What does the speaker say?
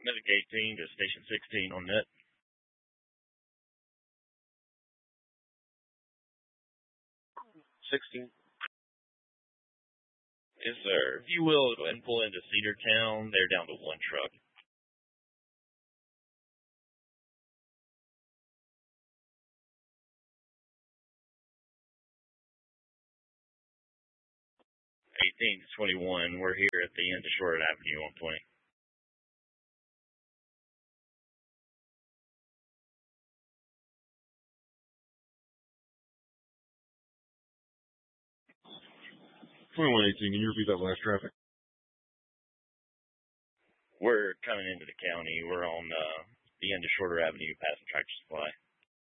Medic 18 to Station 16 on net. 16. Yes, sir. If you will, go ahead and pull into Cedartown. They're down to one truck. (18 to 21). We're here at the end of Short Avenue on 20. (2118), can you repeat that last traffic? We're coming into the county. We're on the end of Shorter Avenue, passing Tractor Supply.